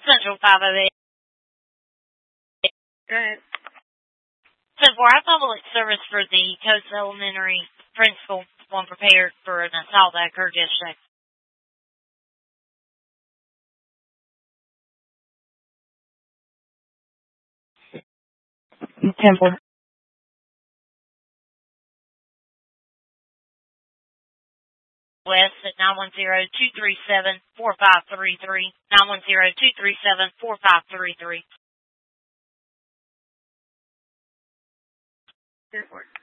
Central 508. Go ahead. 10-4, I have public service for the Coast Elementary Principal. One prepared for an assault that occurred yesterday. Temple. West at 910-237-4533. 910-237-4533. Good work.